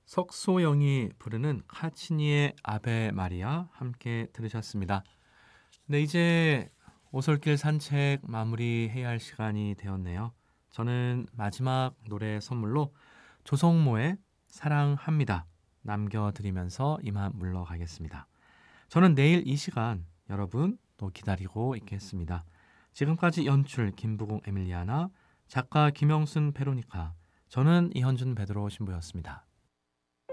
석소영이 부르는 카치니의 아베 마리아 함께 들으셨습니다. 네, 이제 오솔길 산책 마무리해야 할 시간이 되었네요. 저는 마지막 노래 선물로 조성모의 사랑합니다 남겨드리면서 이만 물러가겠습니다. 저는 내일 이 시간 여러분 또 기다리고 있겠습니다. 지금까지 연출 김부공 에밀리아나, 작가 김영순 베로니카, 저는 이현준 베드로 신부였습니다.